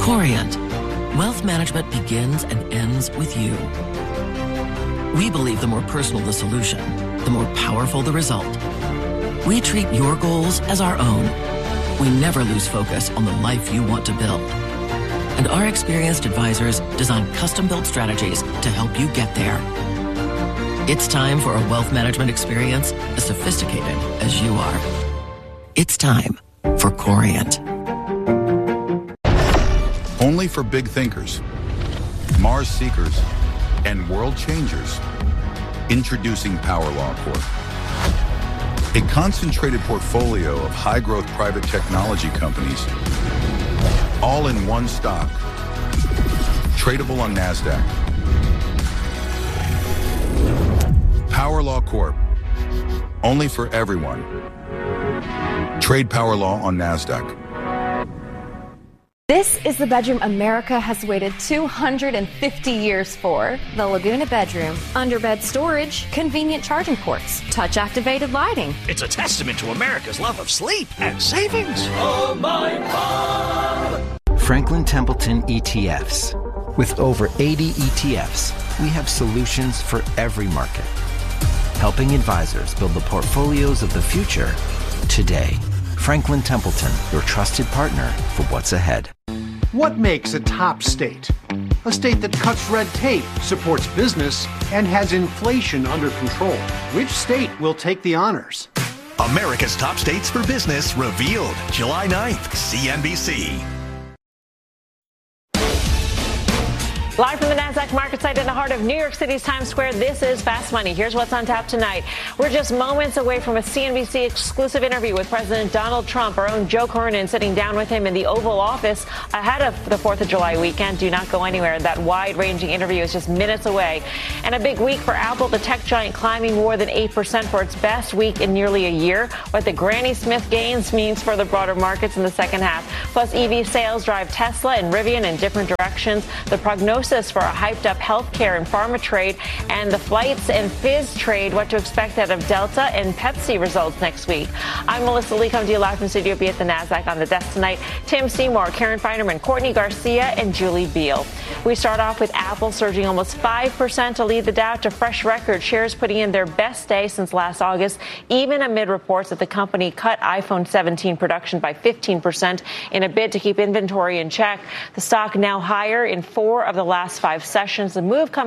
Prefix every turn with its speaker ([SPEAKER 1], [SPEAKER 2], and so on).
[SPEAKER 1] Corient. Wealth management begins and ends with you. We believe the more personal the solution, the more powerful the result. We treat your goals as our own. We never lose focus on the life you want to build. And our experienced advisors design custom-built strategies to help you get there. It's time for a wealth management experience as sophisticated as you are. It's time for Corient.
[SPEAKER 2] Only for big thinkers, Mars seekers, and world changers. Introducing PowerLaw Corp. A concentrated portfolio of high-growth private technology companies, all in one stock, tradable on NASDAQ. PowerLaw Corp. Only for everyone. Trade PowerLaw on NASDAQ.
[SPEAKER 3] This is the bedroom America has waited 250 years for. The Laguna bedroom. Underbed storage, convenient charging ports, touch-activated lighting.
[SPEAKER 4] It's a testament to America's love of sleep and savings. Oh, my God.
[SPEAKER 5] Franklin Templeton ETFs. With over 80 ETFs, we have solutions for every market, helping advisors build the portfolios of the future today. Franklin Templeton, your trusted partner for what's ahead.
[SPEAKER 6] What makes a top state? A state that cuts red tape, supports business, and has inflation under control. Which state will take the honors?
[SPEAKER 4] America's top states for business revealed July 9th, CNBC.
[SPEAKER 7] Live from the NASDAQ market site in the heart of New York City's Times Square, this is Fast Money. Here's what's on tap tonight. We're just moments away from a CNBC exclusive interview with President Donald Trump. Our own Joe Kernan sitting down with him in the Oval Office ahead of the 4th of July weekend. Do not go anywhere. That wide-ranging interview is just minutes away. And a big week for Apple, the tech giant climbing more than 8% for its best week in nearly a year. What the Granny Smith gains means for the broader markets in the second half. Plus, EV sales drive Tesla and Rivian in different directions. The prognosis for a hyped-up healthcare and pharma trade, and the flights and fizz trade, what to expect out of Delta and Pepsi results next week. I'm Melissa Lee, coming to you live from Studio B at the NASDAQ. On the desk tonight, Tim Seymour, Karen Feinerman, Courtney Garcia, and Julie Beal. We start off with Apple surging almost 5% to lead the Dow to fresh record. Shares putting in their best day since last August, even amid reports that the company cut iPhone 17 production by 15% in a bid to keep inventory in check. The stock now higher in 4 of the last 5 sessions. The move comes